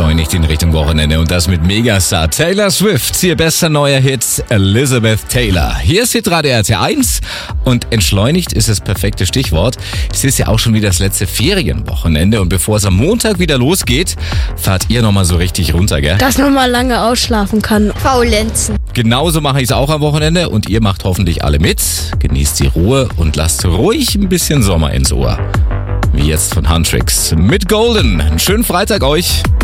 entschleunigt in Richtung Wochenende und das mit Megastar Taylor Swift. Ihr bester neuer Hit Elizabeth Taylor. Hier ist Hitradio RT1 und entschleunigt ist das perfekte Stichwort. Es ist ja auch schon wieder das letzte Ferienwochenende und bevor es am Montag wieder losgeht, fahrt ihr nochmal so richtig runter, gell? Dass man mal lange ausschlafen kann. Faulenzen. Genauso mache ich es auch am Wochenende und ihr macht hoffentlich alle mit. Genießt die Ruhe und lasst ruhig ein bisschen Sommer ins Ohr. Wie jetzt von Huntrix mit Golden. Einen schönen Freitag euch.